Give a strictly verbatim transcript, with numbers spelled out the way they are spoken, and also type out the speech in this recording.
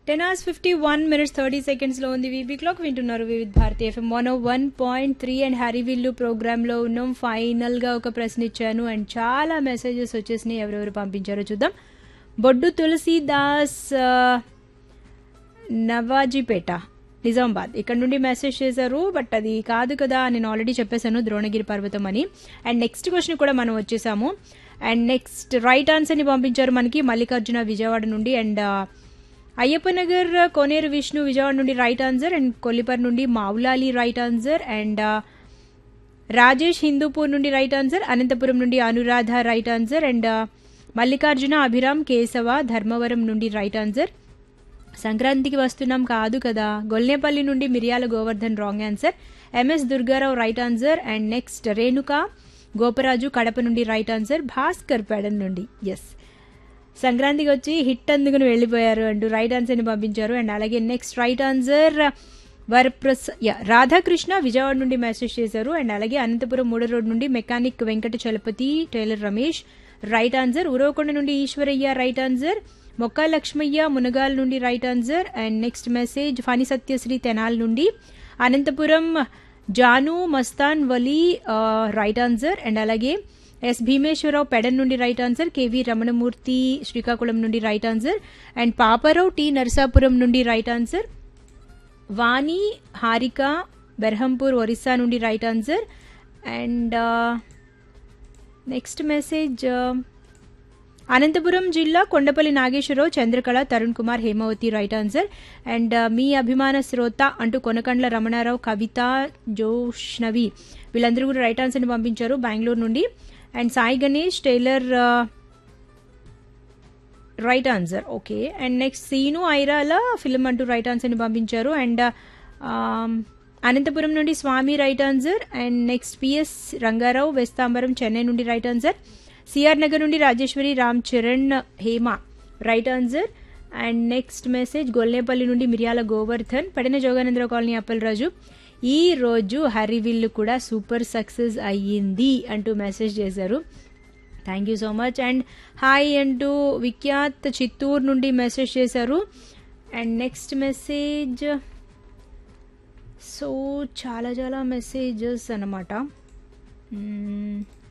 Ten hours fifty one minutes thirty సెకండ్స్లో ఉంది VB clock. వింటున్నారు వివిధ Bharati FM one one point three and హరివిల్లు ప్రోగ్రాంలో ఉన్నాం. ఫైనల్గా ఒక ప్రశ్న ఇచ్చాను అండ్ చాలా మెసేజెస్ వచ్చేసినాయి. ఎవరెవరు పంపించారో చూద్దాం. బొడ్డు తులసీదాస్ నవాజీపేట నిజామాబాద్ ఇక్కడ నుండి మెసేజ్ చేశారు. బట్ అది కాదు కదా, నేను ఆల్రెడీ చెప్పేశాను ద్రోణగిరి పర్వతం అని. అండ్ నెక్స్ట్ క్వశ్చన్ కూడా మనం వచ్చేసాము. అండ్ నెక్స్ట్ రైట్ ఆన్సర్ని పంపించారు మనకి మల్లికార్జున విజయవాడ నుండి. అండ్ అయ్యప్పనగర్ కోనేరు విష్ణు విజయవాడ నుండి రైట్ ఆన్సర్. అండ్ కొల్లిపర్ నుండి Moula Ali right answer. And Rajesh Hindupur నుండి రైట్ ఆన్సర్. అనంతపురం నుండి Anuradha right answer. And Mallikarjuna Abhiram Keshava Dharmavaram నుండి రైట్ ఆన్సర్. సంక్రాంతికి వస్తున్నాం కాదు కదా, గొల్నేపల్లి నుండి మిరియాల Govardhan wrong answer. MS Durgarao right answer. And next Renuka Goparaju Kadapa నుండి రైట్ ఆన్సర్. భాస్కర్ పెడన్ నుండి ఎస్ సంక్రాంతికి వచ్చి హిట్ అందుకుని వెళ్ళిపోయారు అంటూ రైట్ ఆన్సర్ని పంపించారు. అండ్ అలాగే next right answer వరప్రస yeah Radhakrishna Vijayawada నుండి మెసేజ్ చేశారు. అండ్ అలాగే అనంతపురం మూడో రోడ్ నుండి mechanic Venkata Chalapathi tailor Ramesh right answer. Uravakonda నుండి ఈశ్వరయ్య రైట్ ఆన్సర్. మొక్కా లక్ష్మయ్య మునగాల్ నుండి right answer. And next message Phani Satyasri Tenali నుండి. Anantapuram Janu Mastan Vali right answer. And అలాగే ఎస్ భీమేశ్వరరావు పెడన్ నుండి right answer. KV Ramanamurthy Srikakulam నుండి right answer. And Paparao T Narasapuram నుండి రైట్ ఆన్సర్. వాణి హారిక బెర్హంపూర్ ఒరిస్సా నుండి right answer. And next message Anantapuram జిల్లా Kondapalli Nageswararao Chandrakala Tarun Kumar Hemavathi right answer. And మీ అభిమాన శ్రోత అంటూ కొనకండ్ల రమణారావు కవిత జోష్నవి వీళ్ళందరూ కూడా రైట్ ఆన్సర్ని పంపించారు బెంగళూరు నుండి. And Sai Ganesh tailor right answer okay. And next scene Irala film అంటూ రైట్ ఆన్సర్ని పంపించారు. అండ్ అనంతపురం నుండి స్వామి right answer. And next PS Rangarao వెస్తాంబరం Chennai నుండి రైట్ ఆన్సర్. సిఆర్ నగర్ నుండి Rajeshwari Ram Charan Hema right answer. And next message Golnepalli నుండి మిర్యాల గోవర్ధన్ పెడన జోగానందరావు కాలనీ అప్పలరాజు ఈ రోజు హరివిల్లు కూడా సూపర్ సక్సెస్ అయ్యింది అంటూ మెసేజ్ చేశారు. Thank you so much. And hi అంటూ విఖ్యాత్ చిత్తూరు నుండి మెసేజ్ చేశారు. అండ్ నెక్స్ట్ మెసేజ్ సో చాలా చాలా మెసేజెస్ అన్నమాట.